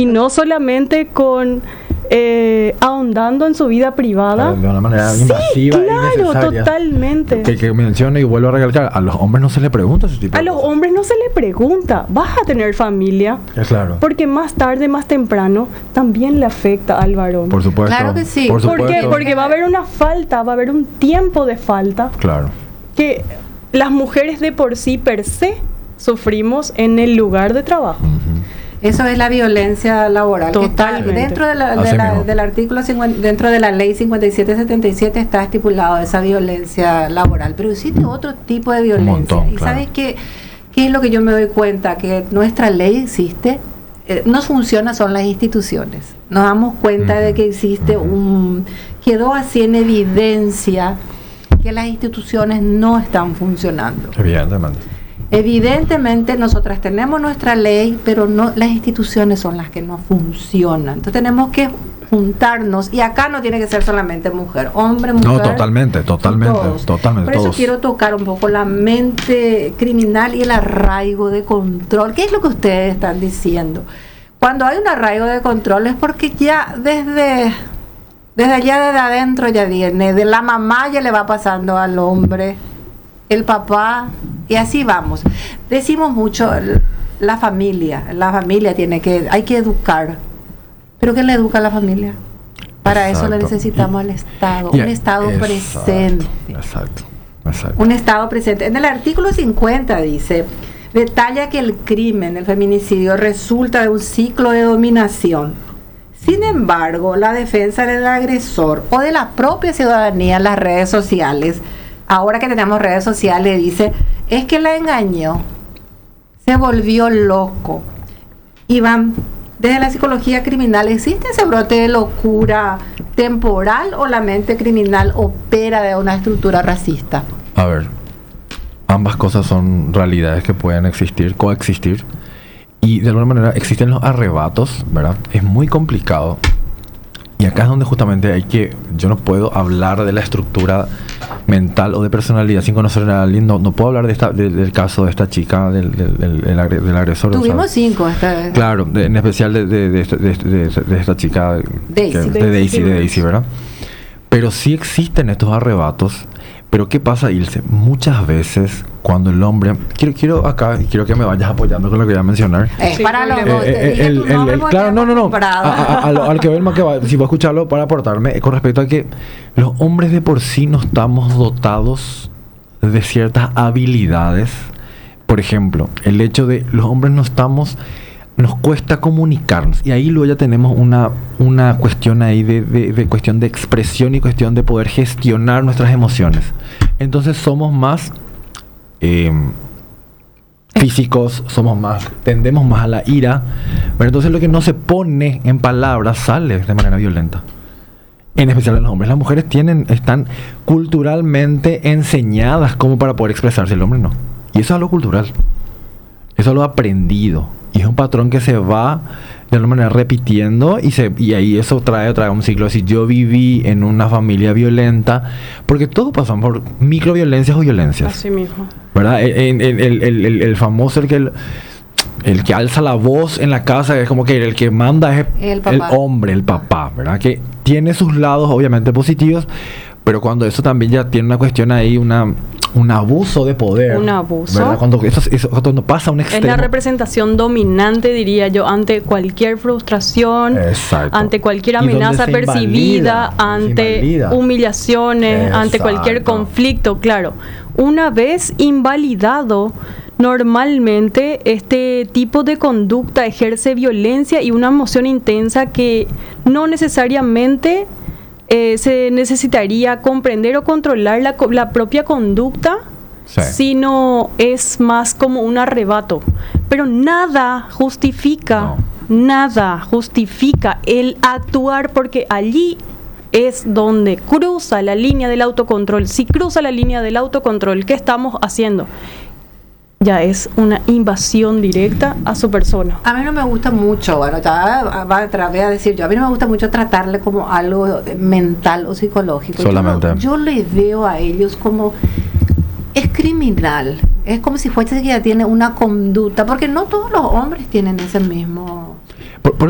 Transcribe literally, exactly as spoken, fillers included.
Y no solamente con eh, ahondando en su vida privada. De una manera sí, invasiva e claro, innecesaria. Totalmente. Que, que menciono y vuelvo a recalcar, a los hombres no se les pregunta ese tipo A de los cosas. hombres no se les pregunta, ¿vas a tener familia? Es claro. Porque más tarde, más temprano, también le afecta al varón. Por supuesto. Claro que sí. Por ¿Por qué? supuesto. Porque va a haber una falta, va a haber un tiempo de falta Claro. que las mujeres de por sí per se sufrimos en el lugar de trabajo. Uh-huh. Eso es la violencia laboral. Que está Totalmente. dentro de la, de Así la- mismo. del artículo cincuenta, dentro de la ley cincuenta y siete setenta y siete está estipulado esa violencia laboral. Pero existe otro tipo de violencia. montón, y claro. ¿sabes qué? ¿Qué es lo que yo me doy cuenta? Que nuestra ley existe. Eh, no funciona, son las instituciones. Nos damos cuenta Ujú. de que existe Ujú. un... Quedó así en evidencia que las instituciones no están funcionando. Evidentemente. Evidentemente nosotras tenemos nuestra ley, pero no, las instituciones son las que no funcionan. Entonces tenemos que juntarnos, y acá no tiene que ser solamente mujer, hombre, mujer. No, totalmente, totalmente, todos. totalmente, Por eso todos. quiero tocar un poco la mente criminal y el arraigo de control. ¿Qué es lo que ustedes están diciendo? Cuando hay un arraigo de control es porque ya desde, desde allá, desde adentro ya viene, de la mamá ya le va pasando al hombre, el papá, y así vamos. Decimos mucho, la familia, la familia tiene que, hay que educar. ¿Pero qué le educa a la familia? Para eso le Exacto. necesitamos Y- al Estado, y- un Estado exacto, presente. Exacto, exacto. Un Estado presente. En el artículo cincuenta dice, detalla que el crimen, el feminicidio, resulta de un ciclo de dominación. Sin embargo, la defensa del agresor o de la propia ciudadanía en las redes sociales, ahora que tenemos redes sociales, dice, es que la engañó, se volvió loco. Iván, desde la psicología criminal, ¿existe ese brote de locura temporal o la mente criminal opera de una estructura racista? A ver, ambas cosas son realidades que pueden existir, coexistir. Y de alguna manera existen los arrebatos, ¿verdad? Es muy complicado. Y acá es donde justamente hay que... Yo no puedo hablar de la estructura mental o de personalidad sin conocer a alguien. No, no puedo hablar de esta, de- del caso de esta chica, del, del, del, del agre- del agresor. Tuvimos o sea, cinco esta vez. claro, de- en especial de, de, de, esta- de, de- de esta chica... Daisy. que- de Daisy Daisy, de Jiménez. Daisy, ¿verdad? Pero sí existen estos arrebatos. Pero ¿qué pasa, Ilse? Muchas veces cuando el hombre... Quiero, quiero acá, y quiero que me vayas apoyando con lo que voy a mencionar. Eh, Sí, para los problema. dos, Eh, te eh, dije el- tu el- nombre el- porque claro, no, no, no. comprado. A, a- a lo- al que ve el más que va, si voy a escucharlo para aportarme, eh, con respecto a que los hombres de por sí no estamos dotados de ciertas habilidades. Por ejemplo, el hecho de los hombres no estamos, nos cuesta comunicarnos. Y ahí luego ya tenemos una, una cuestión ahí de, de, de cuestión de expresión y cuestión de poder gestionar nuestras emociones. Entonces somos más... eh, físicos, somos más, tendemos más a la ira, pero entonces lo que no se pone en palabras sale de manera violenta. En especial en los hombres. Las mujeres tienen, están culturalmente enseñadas como para poder expresarse, el hombre no. Y eso es algo cultural. Eso es algo aprendido. Y es un patrón que se va de alguna manera repitiendo y, se, y ahí eso trae, trae un ciclo. Si yo viví en una familia violenta, porque todos pasan por microviolencias o violencias. Así mismo. ¿Verdad? El, el, el, el, el, el famoso, el que, el, el que alza la voz en la casa, es como que el que manda es El el, papá. hombre, el papá, ¿verdad? Que tiene sus lados obviamente positivos, pero cuando eso también ya tiene una cuestión ahí, una, un abuso de poder. Un abuso. ¿Verdad? Cuando, eso, eso, cuando pasa a un Es extremo. la representación dominante, diría yo, ante cualquier frustración, Exacto. ante cualquier Y donde amenaza se percibida, invalida, se ante invalida. humillaciones, ante cualquier Exacto. conflicto, claro. Una vez invalidado, normalmente este tipo de conducta ejerce violencia y una emoción intensa que no necesariamente eh, se necesitaría comprender o controlar la, co- la propia conducta, Sí. sino es más como un arrebato. Pero nada justifica, nada justifica el actuar, porque allí es donde cruza la línea del autocontrol. Si cruza la línea del autocontrol, ¿qué estamos haciendo? Ya es una invasión directa a su persona. A mí no me gusta mucho, bueno, ya va a, voy a decir yo, a mí no me gusta mucho tratarle como algo mental o psicológico. Solamente. Yo, yo le veo a ellos como, es criminal, es como si fuese que ya tiene una conducta, porque no todos los hombres tienen ese mismo... Por- por